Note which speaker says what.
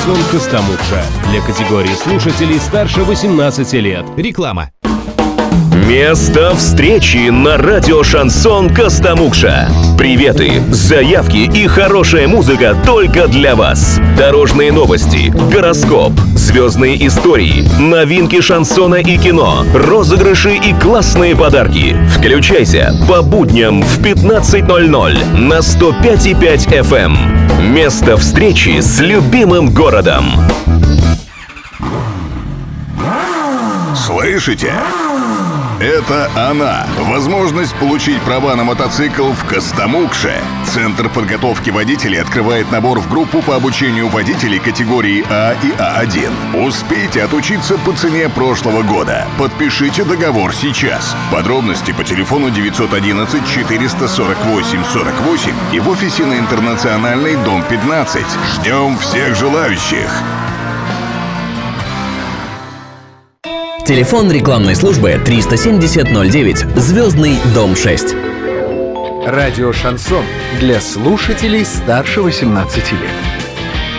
Speaker 1: «Шансон Костомукша» для категории слушателей старше 18 лет.
Speaker 2: Реклама.
Speaker 3: Место встречи на радио «Шансон Костомукша». Приветы, заявки и хорошая музыка только для вас. Дорожные новости, гороскоп, звездные истории, новинки шансона и кино, розыгрыши и классные подарки. Включайся по будням в 15:00 на 105,5 FM. Место встречи с любимым городом.
Speaker 4: Слышите? Это она. Возможность получить права на мотоцикл в Костомукше. Центр подготовки водителей открывает набор в группу по обучению водителей категории А и А1. Успейте отучиться по цене прошлого года. Подпишите договор сейчас. Подробности по телефону 911 448 48 и в офисе на Интернациональной, дом 15. Ждем всех желающих.
Speaker 5: Телефон рекламной службы 37009, Звездный, дом 6.
Speaker 2: Радио «Шансон» для слушателей старше 18 лет.